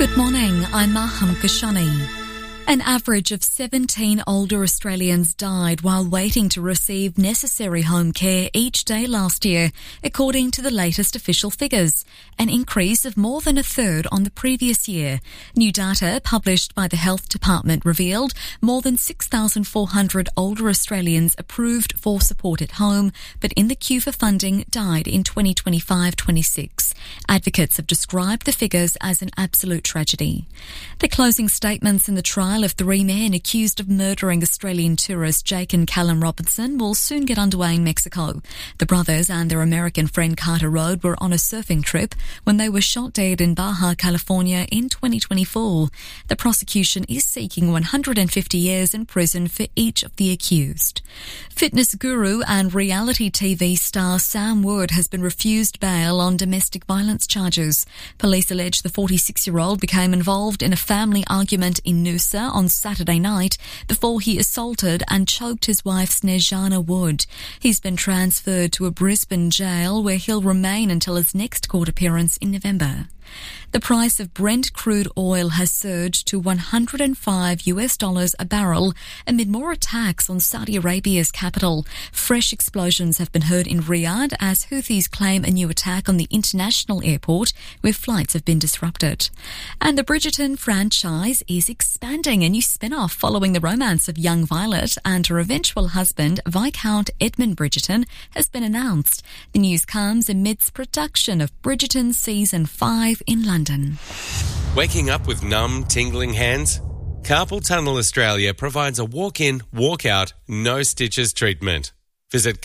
Good morning, I'm Maham Kashani. An average of 17 older Australians died while waiting to receive necessary home care each day last year, according to the latest official figures, an increase of more than a third on the previous year. New data published by the Health Department revealed more than 6,400 older Australians approved for support at home, but in the queue for funding died in 2025-26. Advocates have described the figures as an absolute tragedy. The closing statements in the trial of three men accused of murdering Australian tourist Jake and Callum Robinson will soon get underway in Mexico. The brothers and their American friend Carter Road were on a surfing trip when they were shot dead in Baja, California in 2024. The prosecution is seeking 150 years in prison for each of the accused. Fitness guru and reality TV star Sam Wood has been refused bail on domestic violence charges. Police allege the 46-year-old became involved in a family argument in Noosa on Saturday night before he assaulted and choked his wife Snezana Wood. He's been transferred to a Brisbane jail where he'll remain until his next court appearance in November. The price of Brent crude oil has surged to $105 a barrel amid more attacks on Saudi Arabia's capital. Fresh explosions have been heard in Riyadh as Houthis claim a new attack on the international airport where flights have been disrupted. And the Bridgerton franchise is expanding. A new spin-off following the romance of young Violet and her eventual husband, Viscount Edmund Bridgerton, has been announced. The news comes amidst production of Bridgerton Season 5 in London. Waking up with numb, tingling hands? Carpal Tunnel Australia provides a walk-in, walk-out, no stitches treatment. Visit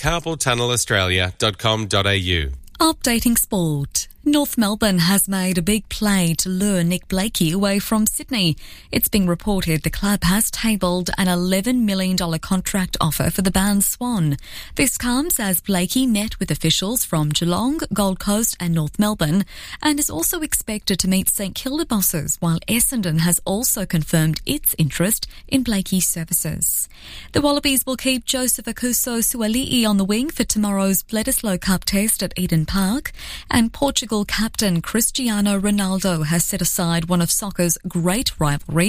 carpaltunnelaustralia.com.au. Updating sport. North Melbourne has made a big play to lure Nick Blakey away from Sydney. It's been reported the club has tabled an $11 million contract offer for the band Swan. This comes as Blakey met with officials from Geelong, Gold Coast and North Melbourne and is also expected to meet St Kilda bosses, while Essendon has also confirmed its interest in Blakey's services. The Wallabies will keep Joseph Akuso Suali'i on the wing for tomorrow's Bledisloe Cup test at Eden Park, and Portugal captain Cristiano Ronaldo has set aside one of soccer's great rivalries